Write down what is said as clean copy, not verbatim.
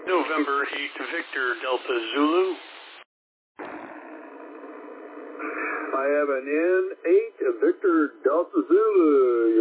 November 8, Victor Delta Zulu. I have an N8 Victor Delta Zulu.